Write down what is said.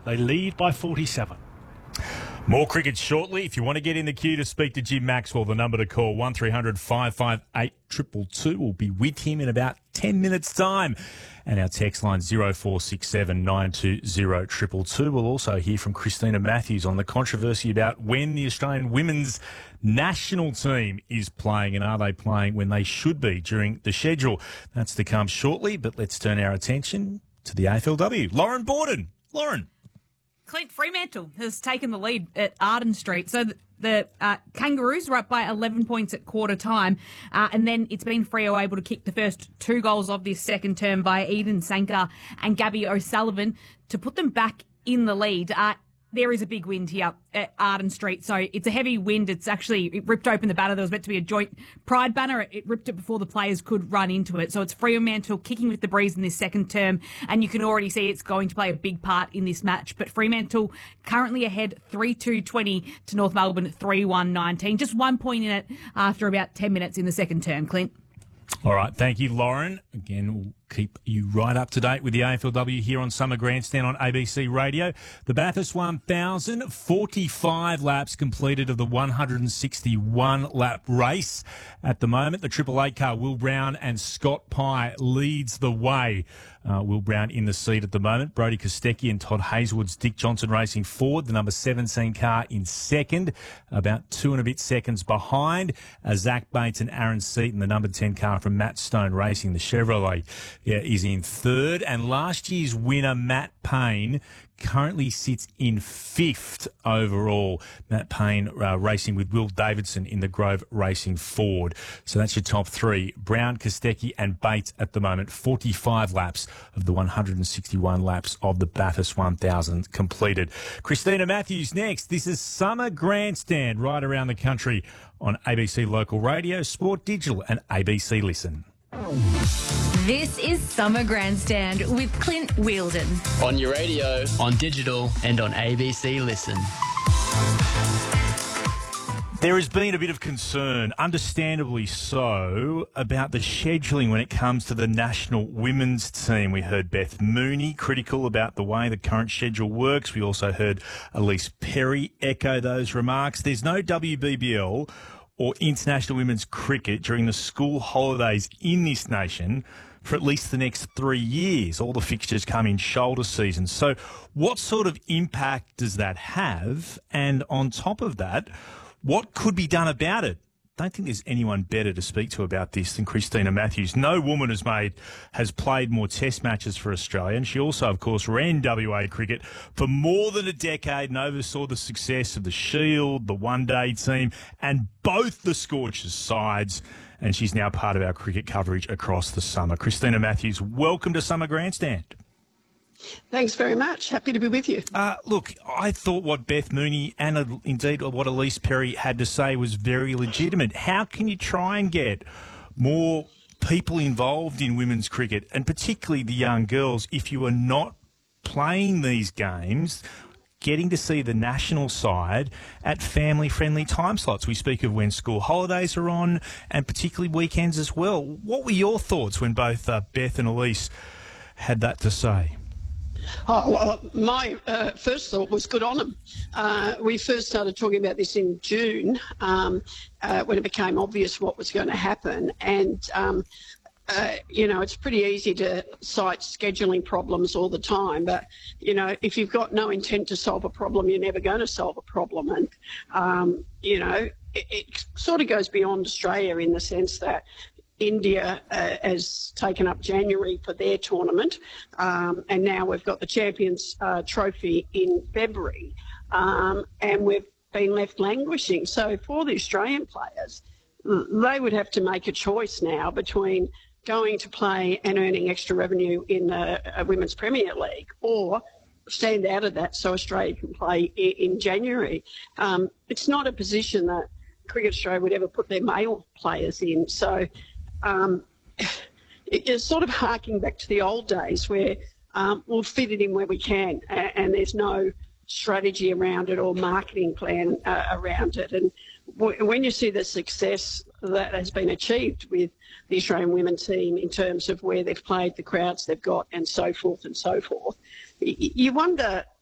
They lead by 47. More cricket shortly. If you want to get in the queue to speak to Jim Maxwell, the number to call, 1300 558 222. We'll be with him in about 10 minutes' time. And our text line 0467 920 222. We'll also hear from Christina Matthews on the controversy about when the Australian women's national team is playing and are they playing when they should be during the schedule. That's to come shortly, but let's turn our attention to the AFLW. Lauren Borden. Lauren. Clint Fremantle has taken the lead at Arden Street. So the Kangaroos were up by 11 points at quarter time. And then it's been Freo able to kick the first 2 goals of this second term by Eden Sanker and Gabby O'Sullivan to put them back in the lead. There is a big wind here at Arden Street, so it's a heavy wind. It ripped open the banner. There was meant to be a joint pride banner. It ripped it before the players could run into it. So it's Fremantle kicking with the breeze in this second term, and you can already see it's going to play a big part in this match. But Fremantle currently ahead 3-2-20 to North Melbourne 3-1-19. Just 1 point in it after about 10 minutes in the second term, Clint. All right, thank you, Lauren. Again, we'll keep you right up to date with the AFLW here on Summer Grandstand on ABC Radio. The Bathurst 1000, 45 laps completed of the 161-lap race. At the moment, the Triple Eight car, Will Brown and Scott Pye leads the way. Will Brown in the seat at the moment. Brodie Kostecki and Todd Hazelwood's Dick Johnson racing forward. The number 17 car in second, about 2 and a bit seconds behind. Zach Bates and Aaron Seaton, the number 10 car from Matt Stone Racing, the Chevrolet, is in third. And last year's winner, Matt Payne, currently sits in fifth overall. Matt Payne racing with Will Davidson in the Grove Racing Ford. So that's your top 3. Brown, Kostecki and Bates at the moment. 45 laps of the 161 laps of the Bathurst 1000 completed. Christina Matthews next. This is Summer Grandstand right around the country on ABC Local Radio, Sport Digital and ABC Listen. This is Summer Grandstand with Clint Wheeldon. On your radio, on digital, and on ABC Listen. There has been a bit of concern, understandably so, about the scheduling when it comes to the national women's team. We heard Beth Mooney critical about the way the current schedule works. We also heard Elise Perry echo those remarks. There's no WBBL or international women's cricket during the school holidays in this nation for at least the next 3 years. All the fixtures come in shoulder season. So what sort of impact does that have? And on top of that, what could be done about it? I don't think there's anyone better to speak to about this than Christina Matthews. No woman has played more test matches for Australia, and she also, of course, ran WA cricket for more than a decade and oversaw the success of the Shield, the one-day team, and both the Scorchers sides, and she's now part of our cricket coverage across the summer. Christina Matthews, welcome to Summer Grandstand. Thanks very much. Happy to be with you. Look, I thought what Beth Mooney and indeed what Elise Perry had to say was very legitimate. How can you try and get more people involved in women's cricket, and particularly the young girls, if you are not playing these games, getting to see the national side at family-friendly time slots? We speak of when school holidays are on and particularly weekends as well. What were your thoughts when both Beth and Elise had that to say? Oh, well, my first thought was good on them. We first started talking about this in June when it became obvious what was going to happen. And, it's pretty easy to cite scheduling problems all the time. But, if you've got no intent to solve a problem, you're never going to solve a problem. And, it sort of goes beyond Australia in the sense that India has taken up January for their tournament, and now we've got the Champions Trophy in February, and we've been left languishing. So for the Australian players, they would have to make a choice now between going to play and earning extra revenue in the Women's Premier League, or stand out of that so Australia can play in January. It's not a position that Cricket Australia would ever put their male players in. So it's sort of harking back to the old days where we'll fit it in where we can, and there's no strategy around it or marketing plan around it. And when you see the success that has been achieved with the Australian women's team in terms of where they've played, the crowds they've got, and so forth, you wonder